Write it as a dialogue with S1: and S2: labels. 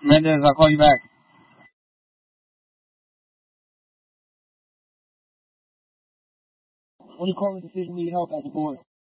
S1: Mendez, I'll call you back. What do you call the decision need help as a board?